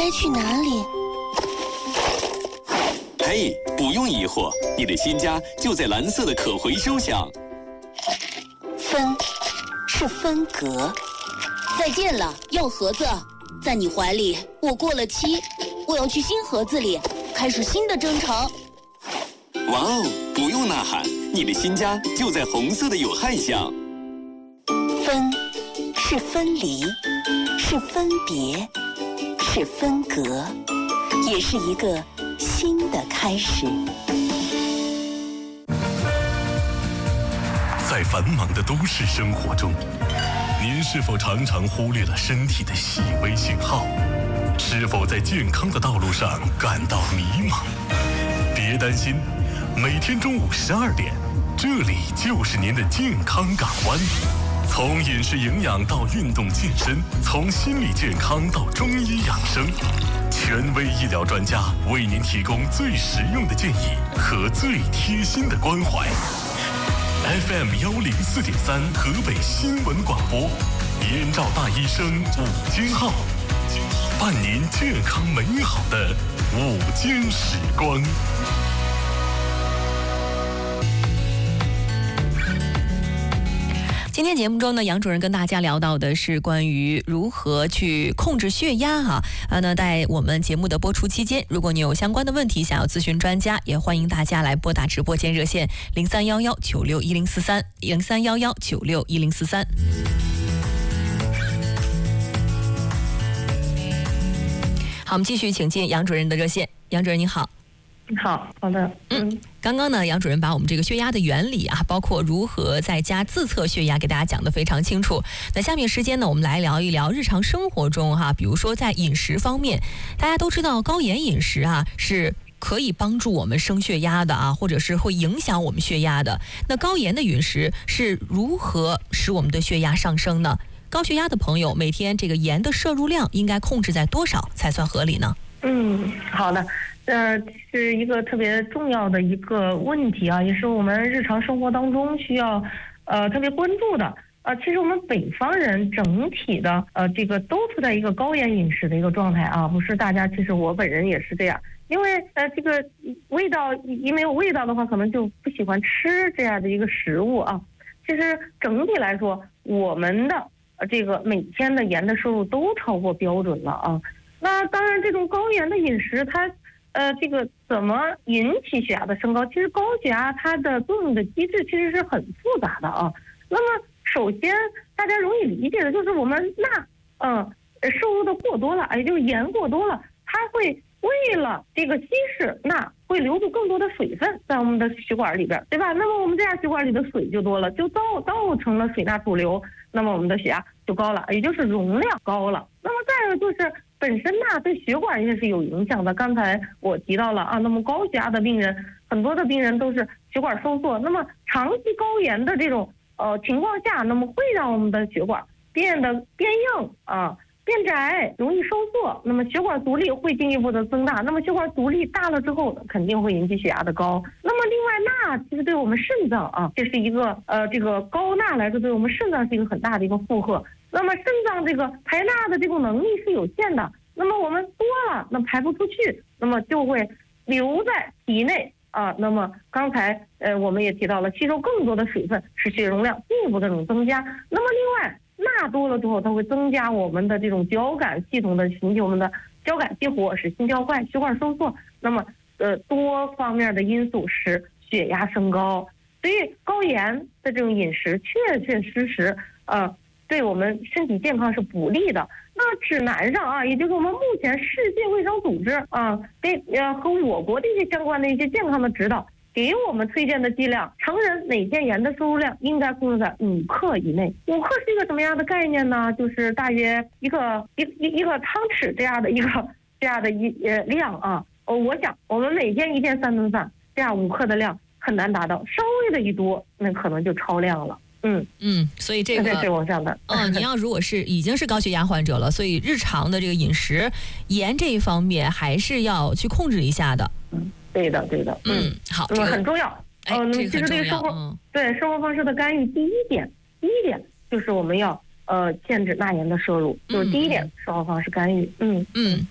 该去哪里？ 嘿，不用疑惑，你的新家就在蓝色的可回收箱。 分，是分隔。 再见了，药盒子，在你怀里，我过了期，我要去新盒子里，开始新的征程。 哇哦，不用呐喊，你的新家就在红色的有害箱。 分，是分离，是分别，是分隔，也是一个新的开始。 在繁忙的都市生活中，您是否常常忽略了身体的细微信号？是否在健康的道路上感到迷茫？别担心，每天中午12点，这里就是您的健康港湾。从饮食营养到运动健身，从心理健康到中医养生，权威医疗专家为您提供最实用的建议和最贴心的关怀。FM 104.3河北新闻广播，燕赵大医生午间号，伴您健康美好的午间时光。 今天节目中呢，杨主任跟大家聊到的是关于如何去控制血压哈。那在我们节目的播出期间，如果你有相关的问题想要咨询专家，也欢迎大家来拨打直播间热线0311961043，0311961043。好，我们继续请进杨主任的热线。杨主任你好。 好的。 刚刚呢，杨主任把我们这个血压的原理啊，包括如何在家自测血压，给大家讲得非常清楚。那下面时间呢，我们来聊一聊日常生活中哈，比如说在饮食方面，大家都知道高盐饮食啊是可以帮助我们升血压的啊，或者是会影响我们血压的。那高盐的饮食是如何使我们的血压上升呢？高血压的朋友每天这个盐的摄入量应该控制在多少才算合理呢？ 好的。是一个特别重要的一个问题啊，也是我们日常生活当中需要特别关注的。其实我们北方人整体的这个都处在一个高盐饮食的一个状态啊，不是大家，其实我本人也是这样。因为这个味道一没有味道的话，可能就不喜欢吃这样的一个食物啊。其实整体来说，我们的这个每天的盐的摄入都超过标准了啊。那当然，这种高盐的饮食它这个怎么引起血压的升高？其实高血压它的作用的机制其实是很复杂的啊。那么首先大家容易理解的就是我们钠摄入的过多了，也就是盐过多了，它会为了这个稀释钠，会流出更多的水分在我们的血管里边，对吧？那么我们这样血管里的水就多了，就造成了水钠储留，那么我们的血压就高了，也就是容量高了。那么再一个就是本身钠对血管也是有影响的。刚才我提到了啊，那么高血压的病人，很多的病人都是血管收缩，那么长期高盐的这种情况下，那么会让我们的血管变硬啊，变窄，容易收缩，那么血管阻力会进一步的增大，那么血管阻力大了之后，肯定会引起血压的高。那么另外钠其实对我们肾脏啊，这是一个这个高钠来说对我们肾脏是一个很大的一个负荷。那么肾脏这个排钠的这种能力是有限的，那么我们多了，那排不出去，那么就会留在体内啊。那么刚才我们也提到了，吸收更多的水分，使血容量进一步的这种增加。那么另外钠多了之后，它会增加我们的这种交感系统的引起我们的交感激活，使心跳快，血管收缩。那么多方面的因素使血压升高，所以高盐的这种饮食确实对我们身体健康是不利的。那指南上啊，也就是我们目前世界卫生组织啊，和我国的一些相关的一些健康的指导，给我们推荐的剂量，成人每天盐的摄入量应该控制在5克以内。5克是一个什么样的概念呢？就是大约一个汤匙这样的量啊。我想我们每天1天3顿饭，这样5克的量很难达到，稍微的一多，那可能就超量了。 所以这个是我想的。 你要如果是已经是高血压患者了，所以日常的这个饮食盐这一方面还是要去控制一下的。 对的。 好， 这个很重要。 其实对生活方式的干预，第一点就是我们要限制钠盐的摄入，就是第一点生活方式干预。